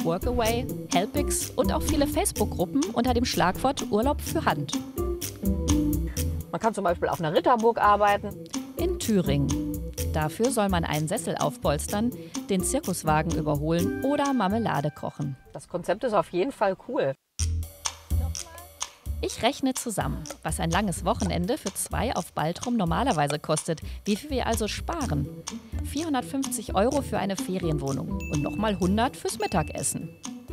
Workaway, Helpix und auch viele Facebook-Gruppen unter dem Schlagwort Urlaub für Hand. Man kann zum Beispiel auf einer Ritterburg arbeiten. In Thüringen. Dafür soll man einen Sessel aufpolstern, den Zirkuswagen überholen oder Marmelade kochen. Das Konzept ist auf jeden Fall cool. Ich rechne zusammen, was ein langes Wochenende für 2 auf Baltrum normalerweise kostet, wie viel wir also sparen. 450 € für eine Ferienwohnung und nochmal 100 fürs Mittagessen.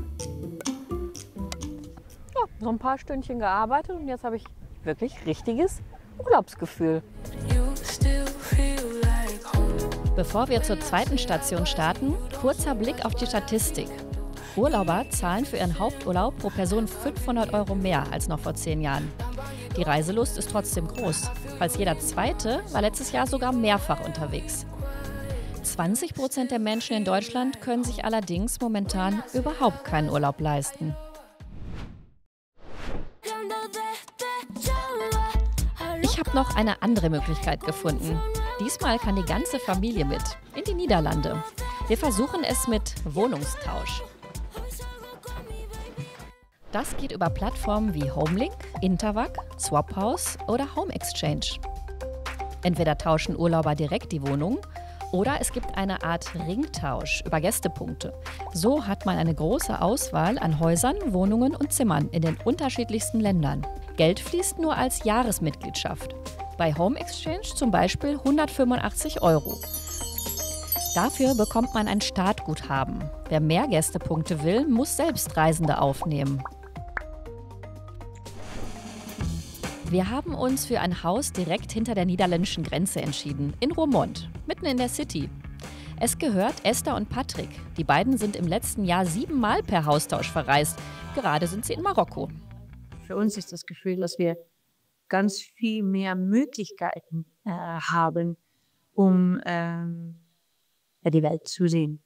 Ja, so ein paar Stündchen gearbeitet und jetzt habe ich wirklich richtiges Urlaubsgefühl. Bevor wir zur zweiten Station starten, kurzer Blick auf die Statistik. Urlauber zahlen für ihren Haupturlaub pro Person 500 € mehr als noch vor 10 Jahren. Die Reiselust ist trotzdem groß. Fast jeder Zweite war letztes Jahr sogar mehrfach unterwegs. 20% der Menschen in Deutschland können sich allerdings momentan überhaupt keinen Urlaub leisten. Ich habe noch eine andere Möglichkeit gefunden. Diesmal kann die ganze Familie mit, in die Niederlande. Wir versuchen es mit Wohnungstausch. Das geht über Plattformen wie Homelink, Intervag, Swaphouse oder Home Exchange. Entweder tauschen Urlauber direkt die Wohnung oder es gibt eine Art Ringtausch über Gästepunkte. So hat man eine große Auswahl an Häusern, Wohnungen und Zimmern in den unterschiedlichsten Ländern. Geld fließt nur als Jahresmitgliedschaft. Bei Home Exchange zum Beispiel 185 €. Dafür bekommt man ein Startguthaben. Wer mehr Gästepunkte will, muss selbst Reisende aufnehmen. Wir haben uns für ein Haus direkt hinter der niederländischen Grenze entschieden, in Roermond, mitten in der City. Es gehört Esther und Patrick. Die beiden sind im letzten Jahr 7 Mal per Haustausch verreist. Gerade sind sie in Marokko. Für uns ist das Gefühl, dass wir ganz viel mehr Möglichkeiten haben, um die Welt zu sehen.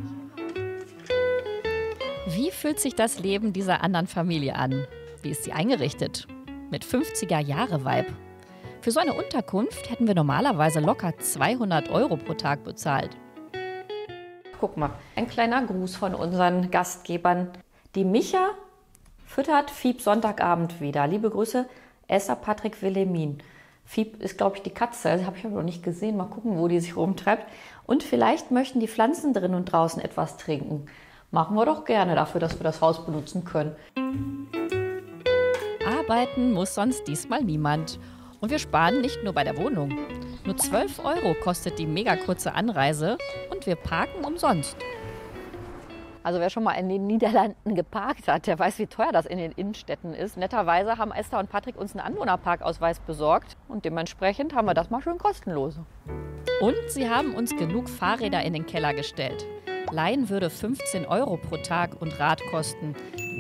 Wie fühlt sich das Leben dieser anderen Familie an? Wie ist sie eingerichtet? Mit 50er-Jahre-Vibe. Für so eine Unterkunft hätten wir normalerweise locker 200 € pro Tag bezahlt. Guck mal, ein kleiner Gruß von unseren Gastgebern. Die Micha füttert Fieb Sonntagabend wieder. Liebe Grüße, Esther, Patrick, Wilhelmin. Fieb ist, glaube ich, die Katze. Das habe ich aber noch nicht gesehen. Mal gucken, wo die sich rumtreibt. Und vielleicht möchten die Pflanzen drin und draußen etwas trinken. Machen wir doch gerne dafür, dass wir das Haus benutzen können. Arbeiten muss sonst diesmal niemand. Und wir sparen nicht nur bei der Wohnung. Nur 12 € kostet die mega kurze Anreise und wir parken umsonst. Also wer schon mal in den Niederlanden geparkt hat, der weiß, wie teuer das in den Innenstädten ist. Netterweise haben Esther und Patrick uns einen Anwohnerparkausweis besorgt und dementsprechend haben wir das mal schön kostenlos. Und sie haben uns genug Fahrräder in den Keller gestellt. Leihen würde 15 € pro Tag und Rad kosten.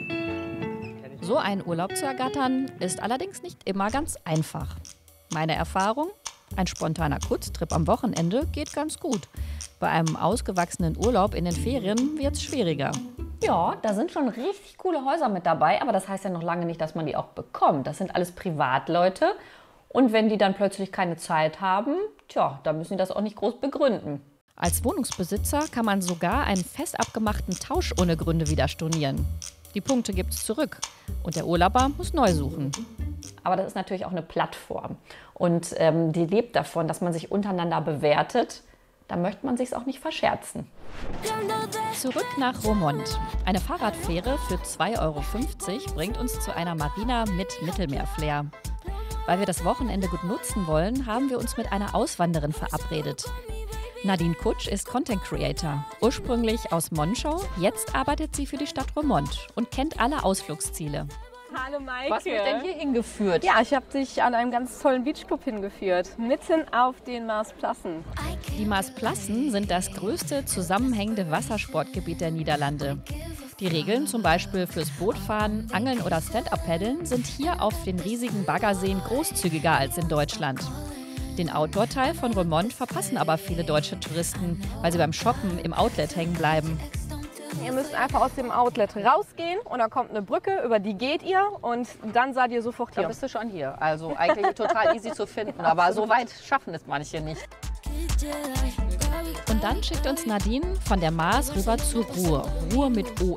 So einen Urlaub zu ergattern, ist allerdings nicht immer ganz einfach. Meine Erfahrung? Ein spontaner Kurztrip am Wochenende geht ganz gut. Bei einem ausgewachsenen Urlaub in den Ferien wird es schwieriger. Ja, da sind schon richtig coole Häuser mit dabei, aber das heißt ja noch lange nicht, dass man die auch bekommt. Das sind alles Privatleute und wenn die dann plötzlich keine Zeit haben, tja, dann müssen die das auch nicht groß begründen. Als Wohnungsbesitzer kann man sogar einen fest abgemachten Tausch ohne Gründe wieder stornieren. Die Punkte gibt es zurück und der Urlauber muss neu suchen. Aber das ist natürlich auch eine Plattform und die lebt davon, dass man sich untereinander bewertet. Da möchte man sich auch nicht verscherzen. Zurück nach Roermond. Eine Fahrradfähre für 2,50 € bringt uns zu einer Marina mit Mittelmeerflair. Weil wir das Wochenende gut nutzen wollen, haben wir uns mit einer Auswanderin verabredet. Nadine Kutsch ist Content Creator, ursprünglich aus Monschau. Jetzt arbeitet sie für die Stadt Roermond und kennt alle Ausflugsziele. Hallo Maike. Was hat dich denn hier hingeführt? Ja, ich habe dich an einem ganz tollen Beachclub hingeführt, mitten auf den Maasplassen. Die Maasplassen sind das größte zusammenhängende Wassersportgebiet der Niederlande. Die Regeln, zum Beispiel fürs Bootfahren, Angeln oder Stand-Up-Paddeln, sind hier auf den riesigen Baggerseen großzügiger als in Deutschland. Den Outdoor-Teil von Roermond verpassen aber viele deutsche Touristen, weil sie beim Shoppen im Outlet hängen bleiben. Ihr müsst einfach aus dem Outlet rausgehen und da kommt eine Brücke, über die geht ihr und dann seid ihr sofort hier. Da bist du schon hier. Also eigentlich total easy zu finden, aber so weit schaffen es manche nicht. Und dann schickt uns Nadine von der Maas rüber zur Ruhr. Ruhr mit OE.